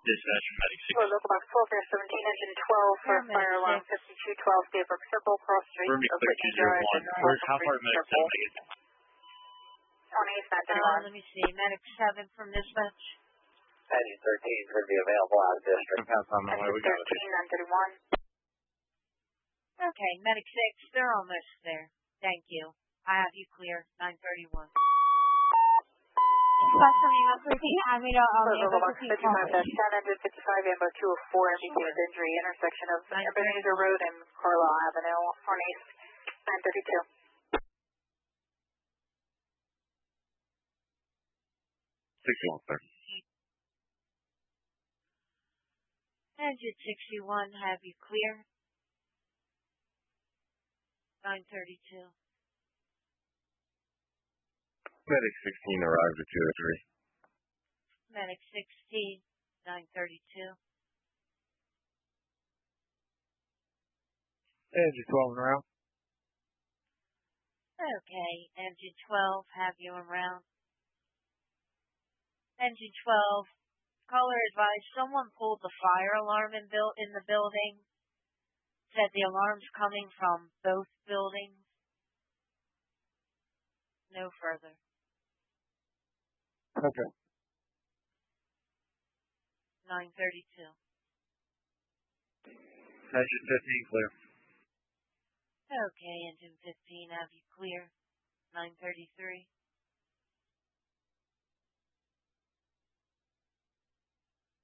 Dispatch, Medic 6. Hello, local box 12, Air 17, engine 12 for fire alarm 5212, Daybrook Circle, cross street. Room clear 201. How far Medic 7 make it? On East 931. Let me see, Medic 7 from dispatch. Engine 13 is going to be available out of district. Engine 13, 931. Okay, Medic 6, they're almost there. Thank you. I have you clear, 931. Local box 55-10, engine 55, Ambo 204, MBT with injury, intersection of Ebenezer Road and Carlisle Avenue, on East 932. 61, sir. Engine 61, have you clear? 932. Medic 16 arrived at 203. Medic 16, 932. Engine 12 and around. Okay, engine 12, have you around. Engine 12, caller advised someone pulled the fire alarm in the building. Said the alarm's coming from both buildings. No further. Okay. 932. Engine 15 clear. Okay, engine 15, have you clear? 933.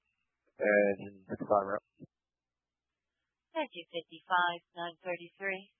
Engine 55 route. Engine 55, 933.